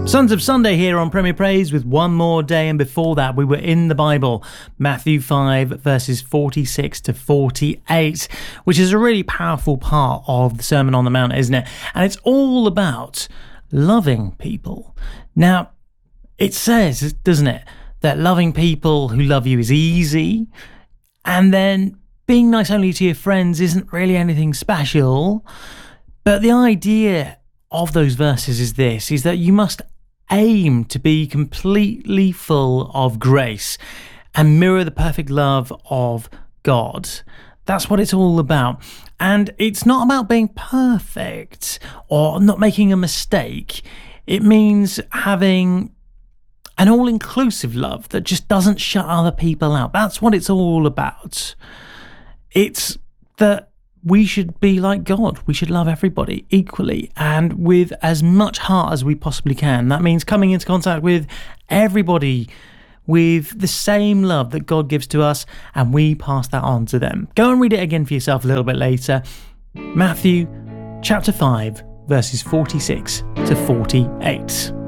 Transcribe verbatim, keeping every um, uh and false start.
Sons of Sunday here on Premier Praise with one more day, and before that we were in the Bible, Matthew five verses forty-six to forty-eight, which is a really powerful part of the Sermon on the Mount, isn't it? And it's all about loving people. Now, it says, doesn't it, that loving people who love you is easy, and then being nice only to your friends isn't really anything special. But the idea of those verses is this, is that you must aim to be completely full of grace and mirror the perfect love of God. That's what it's all about. And it's not about being perfect or not making a mistake. It means having an all-inclusive love that just doesn't shut other people out. That's what it's all about. It's that we should be like God. We should love everybody equally and with as much heart as we possibly can. That means coming into contact with everybody with the same love that God gives to us, and we pass that on to them. Go and read it again for yourself a little bit later. Matthew chapter five, verses forty-six to forty-eight.